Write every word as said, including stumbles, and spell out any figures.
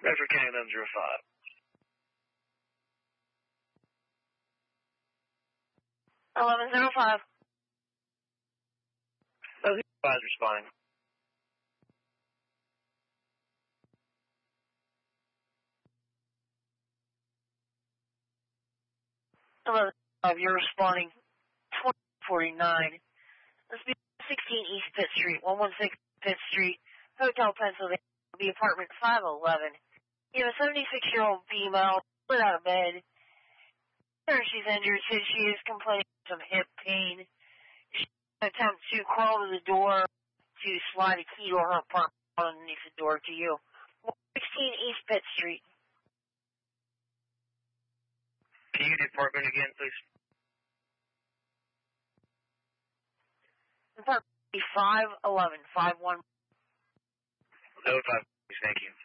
Bradford County eleven zero five. eleven zero five. eleven zero five is responding. eleven five, you're responding twenty forty-nine. This will be sixteen East Pitt Street, one one six Pitt Street, Hotel, Pennsylvania, will be apartment five eleven. You have a seventy-six-year-old female, split out of bed. She's injured, says she is complaining of some hip pain. She attempts to crawl to the door to slide a key to her apartment underneath the door to you. sixteen East Pitt Street. Can you do the apartment again, please? Apartment five eleven, five one. No, five, thank you.